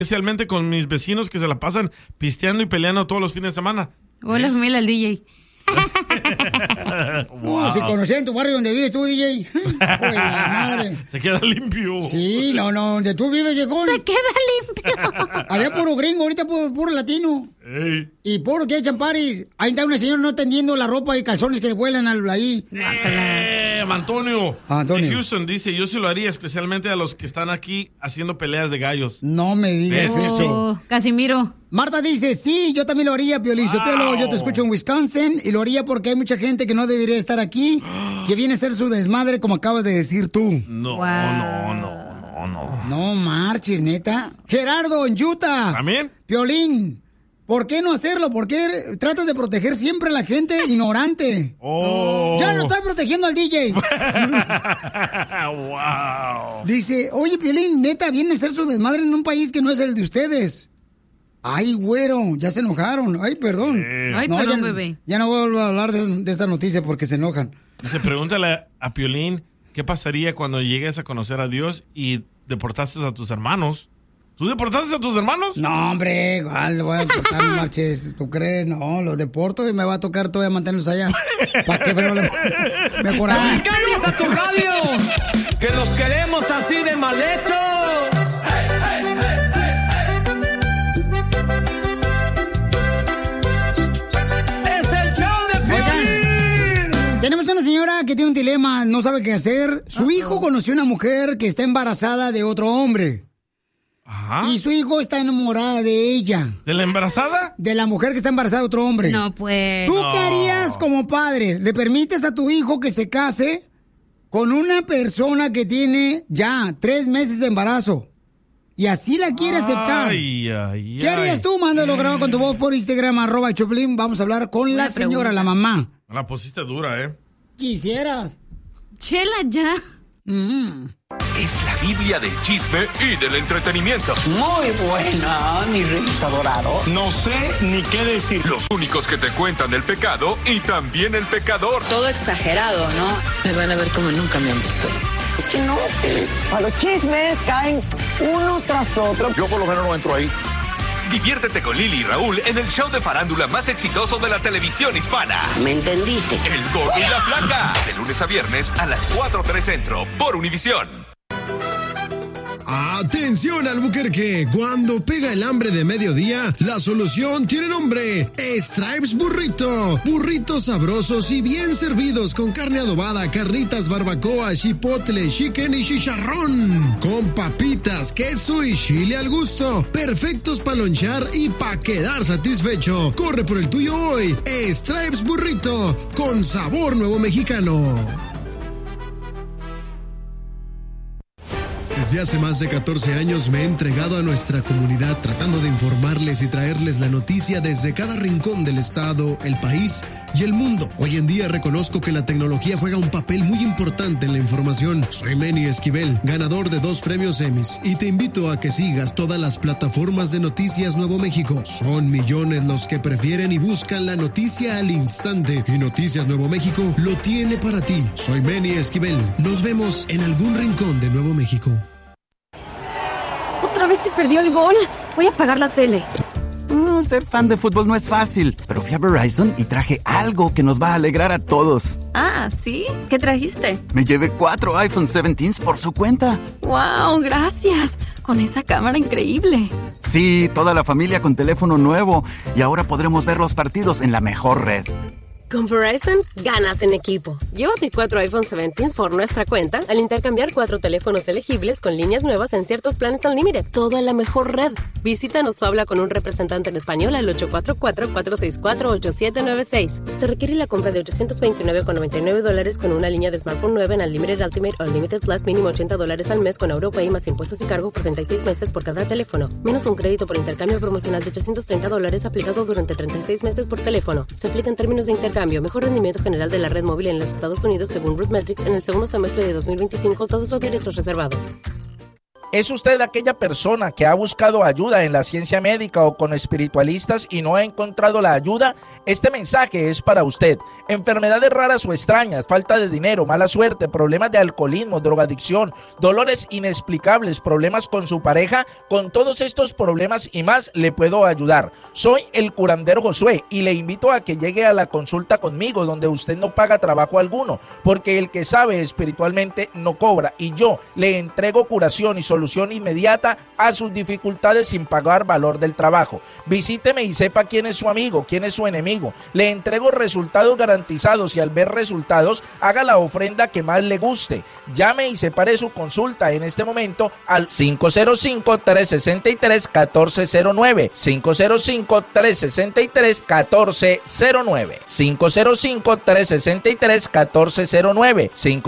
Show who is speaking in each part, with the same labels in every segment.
Speaker 1: especialmente con mis vecinos que se la pasan pisteando y peleando todos los fines de semana.
Speaker 2: O la familia del DJ.
Speaker 3: Wow. Si conocías en tu barrio donde vives tú, DJ. Pues la madre.
Speaker 1: Se queda limpio.
Speaker 3: Sí, no, donde tú vives, viejón.
Speaker 2: Se queda limpio.
Speaker 3: Había puro gringo, ahorita puro latino.
Speaker 1: Ey.
Speaker 3: Y puro que echan party. Ahí está una señora no tendiendo la ropa y calzones que vuelan ahí.
Speaker 1: Antonio.
Speaker 3: Antonio.
Speaker 1: De Houston dice, yo sí lo haría, especialmente a los que están aquí haciendo peleas de gallos.
Speaker 3: No me digas eso.
Speaker 2: Casimiro.
Speaker 3: Marta dice, sí, yo también lo haría, Piolín.
Speaker 1: Wow.
Speaker 3: Yo te escucho en Wisconsin y lo haría porque hay mucha gente que no debería estar aquí, que viene a ser su desmadre, como acabas de decir tú.
Speaker 1: No.
Speaker 3: No marches, neta. Gerardo, en Utah.
Speaker 1: ¿También?
Speaker 3: Piolín, ¿por qué no hacerlo? ¿Por qué tratas de proteger siempre a la gente ignorante?
Speaker 1: Oh.
Speaker 3: Ya no estoy protegiendo al DJ.
Speaker 1: Wow.
Speaker 3: Dice, oye, Piolín, neta, viene a ser su desmadre en un país que no es el de ustedes. Ay, güero, ya se enojaron. Ay, perdón.
Speaker 2: Ay,
Speaker 3: no,
Speaker 2: perdón,
Speaker 3: ya,
Speaker 2: bebé.
Speaker 3: Ya no vuelvo a hablar de esta noticia porque se enojan.
Speaker 1: Dice, pregúntale a Piolín qué pasaría cuando llegues a conocer a Dios y deportaste a tus hermanos. ¿Tú deportaste a tus hermanos?
Speaker 3: No, hombre, igual lo voy a deportar, no marches. ¿Tú crees? No, los deporto y me va a tocar todavía mantenerlos allá. ¿Para qué? Pero mejor aquí.
Speaker 4: ¡Cámbiales a tu radio! ¡Que los queremos así de mal hechos!
Speaker 3: Tenemos una señora que tiene un dilema, no sabe qué hacer. Su hijo conoció una mujer que está embarazada de otro hombre.
Speaker 1: Ajá.
Speaker 3: Y su hijo está enamorada de ella.
Speaker 1: ¿De la embarazada?
Speaker 3: De la mujer que está embarazada de otro hombre.
Speaker 2: No, pues.
Speaker 3: ¿Tú qué harías como padre? ¿Le permites a tu hijo que se case con una persona que tiene ya 3 meses de embarazo? Y así la quiere aceptar. ¿Qué harías tú? Mándalo grabado con tu voz por Instagram, @Choplin. Vamos a hablar con la señora, la mamá.
Speaker 1: La pusiste dura, ¿eh?
Speaker 3: Quisieras.
Speaker 2: Chela ya.
Speaker 5: Es la Biblia del chisme y del entretenimiento.
Speaker 6: Muy buena, mi reyes adorado.
Speaker 5: No sé ni qué decir. Los únicos que te cuentan el pecado y también el pecador.
Speaker 7: Todo exagerado, ¿no?
Speaker 6: Me van a ver como nunca me han visto.
Speaker 7: Es que no.
Speaker 6: A los chismes caen uno tras otro.
Speaker 5: Yo por lo menos no entro ahí. Diviértete con Lili y Raúl en el show de farándula más exitoso de la televisión hispana.
Speaker 7: ¿Me entendiste?
Speaker 5: El Gordo y la Flaca. De lunes a viernes a las 4:03 Centro por Univisión.
Speaker 8: Atención, Albuquerque, cuando pega el hambre de mediodía, la solución tiene nombre: Stripes Burrito. Burritos sabrosos y bien servidos con carne adobada, carnitas, barbacoa, chipotle, chicken y chicharrón. Con papitas, queso y chile al gusto. Perfectos para lonchar y para quedar satisfecho. Corre por el tuyo hoy. Stripes Burrito, con sabor nuevo mexicano. Desde hace más de 14 años me he entregado a nuestra comunidad tratando de informarles y traerles la noticia desde cada rincón del estado, el país y el mundo. Hoy en día reconozco que la tecnología juega un papel muy importante en la información. Soy Manny Esquivel, ganador de 2 premios Emmys, y te invito a que sigas todas las plataformas de Noticias Nuevo México. Son millones los que prefieren y buscan la noticia al instante, y Noticias Nuevo México lo tiene para ti. Soy Manny Esquivel. Nos vemos en algún rincón de Nuevo México.
Speaker 9: Otra vez se perdió el gol. Voy a apagar la tele.
Speaker 10: Ser fan de fútbol no es fácil, pero fui a Verizon y traje algo que nos va a alegrar a todos.
Speaker 9: Ah, ¿sí? ¿Qué trajiste?
Speaker 10: Me llevé 4 iPhone 17 por su cuenta.
Speaker 9: ¡Wow! Gracias. Con esa cámara increíble.
Speaker 10: Sí, toda la familia con teléfono nuevo. Y ahora podremos ver los partidos en la mejor red.
Speaker 11: Con Verizon, ganas en equipo. Llévate 4 iPhone 17 por nuestra cuenta al intercambiar 4 teléfonos elegibles con líneas nuevas en ciertos planes Unlimited. Todo en la mejor red. Visítanos o habla con un representante en español al 844-464-8796. Se requiere la compra de $829.99 con una línea de smartphone nueva en Unlimited Ultimate o Unlimited Plus, mínimo $80 al mes con AuroPay más impuestos y cargo por 36 meses por cada teléfono. Menos un crédito por intercambio promocional de $830 aplicado durante 36 meses por teléfono. Se aplica en términos de intercambio. Mejor rendimiento general de la red móvil en los Estados Unidos según RootMetrics en el segundo semestre de 2025. Todos los derechos reservados.
Speaker 12: ¿Es usted aquella persona que ha buscado ayuda en la ciencia médica o con espiritualistas y no ha encontrado la ayuda? Este mensaje es para usted. Enfermedades raras o extrañas, falta de dinero, mala suerte, problemas de alcoholismo, drogadicción, dolores inexplicables, problemas con su pareja, con todos estos problemas y más le puedo ayudar. Soy el curandero Josué y le invito a que llegue a la consulta conmigo, donde usted no paga trabajo alguno, porque el que sabe espiritualmente no cobra, y yo le entrego curación y solución inmediata a sus dificultades sin pagar valor del trabajo. Visíteme y sepa quién es su amigo, quién es su enemigo. Le entrego resultados garantizados y al ver resultados, haga la ofrenda que más le guste. Llame y separe su consulta en este momento al 505-363-1409. 505-363-1409. 505-363-1409.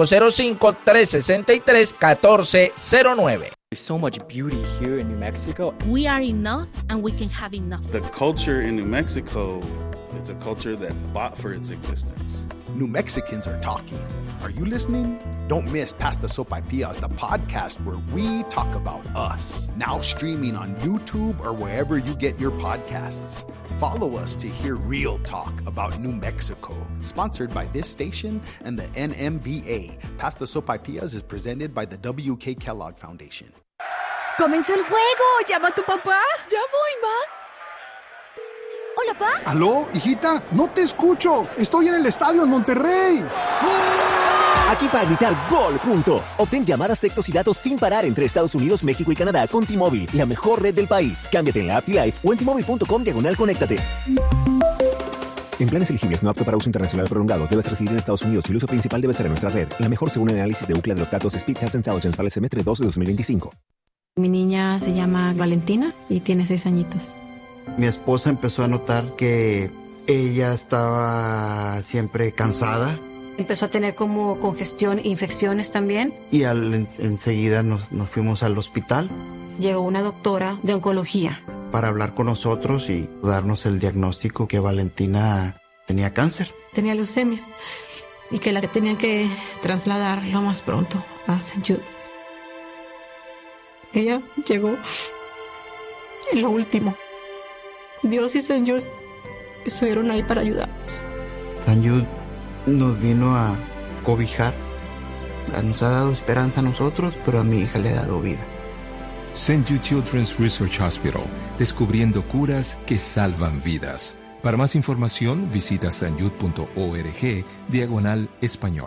Speaker 12: 505-363-1409.
Speaker 13: There's so much beauty here in New Mexico.
Speaker 14: We are enough and we can have enough.
Speaker 15: The culture in New Mexico, it's a culture that fought for its existence.
Speaker 16: New Mexicans are talking. Are you listening? Don't miss Past the Sopaipillas, the podcast where we talk about us. Now streaming on YouTube or wherever you get your podcasts. Follow us to hear real talk about New Mexico. Sponsored by this station and the NMBA. Past the Sopaipillas is presented by the W.K. Kellogg Foundation.
Speaker 17: ¡Comenzó el juego! ¡Llama a tu papá!
Speaker 14: ¡Ya voy, ma!
Speaker 17: Hola, pa.
Speaker 18: ¿Aló, hijita? No te escucho. Estoy en el estadio en Monterrey.
Speaker 19: Aquí para gritar gol juntos. Obtén llamadas, textos y datos sin parar entre Estados Unidos, México y Canadá con T-Mobile, la mejor red del país. Cámbiate en la app T-Life o en T-Mobile.com/conéctate. En planes elegibles no apto para uso internacional prolongado, debes residir en Estados Unidos y el uso principal debe ser en nuestra red. La mejor según el análisis de UCLA de los datos Speed Test Intelligence para el semestre 2 de 2025.
Speaker 9: Mi niña se llama Valentina y tiene 6 añitos.
Speaker 20: Mi esposa empezó a notar que ella estaba siempre cansada.
Speaker 9: Empezó a tener como congestión e infecciones también.
Speaker 20: Y enseguida nos fuimos al hospital.
Speaker 9: Llegó una doctora de oncología
Speaker 20: para hablar con nosotros y darnos el diagnóstico que Valentina tenía cáncer.
Speaker 9: Tenía leucemia y que la tenían que trasladar lo más pronto a St. Jude. Ella llegó en lo último. Dios y St. Jude estuvieron ahí para ayudarnos.
Speaker 20: St. Jude nos vino a cobijar. Nos ha dado esperanza a nosotros, pero a mi hija le ha dado vida.
Speaker 21: St. Jude Children's Research Hospital, descubriendo curas que salvan vidas. Para más información, visita stjude.org/español.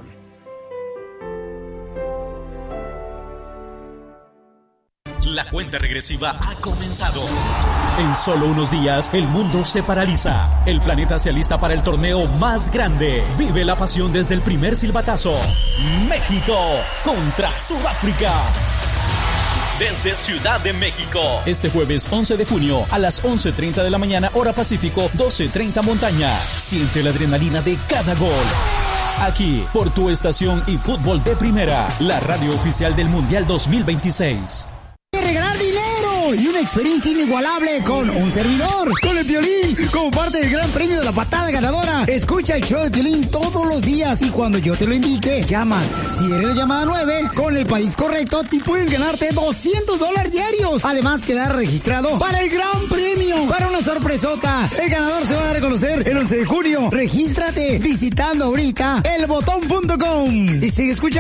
Speaker 22: La cuenta regresiva ha comenzado. En solo unos días, el mundo se paraliza. El planeta se alista para el torneo más grande. Vive la pasión desde el primer silbatazo. México contra Sudáfrica. Desde Ciudad de México. Este jueves 11 de junio a las 11:30 de la mañana, hora Pacífico, 12:30 montaña. Siente la adrenalina de cada gol. Aquí, por tu estación y Fútbol de Primera, la radio oficial del Mundial 2026.
Speaker 3: Regalar dinero y una experiencia inigualable con un servidor, con el Piolín, como parte del gran premio de la patada ganadora. Escucha el show de Piolín todos los días y cuando yo te lo indique, llamas. Si eres la llamada 9, con el país correcto, te puedes ganarte $200 diarios. Además, quedar registrado para el gran premio, para una sorpresota. El ganador se va a dar a conocer el 11 de junio. Regístrate visitando ahorita elbotón.com y sigue escuchando.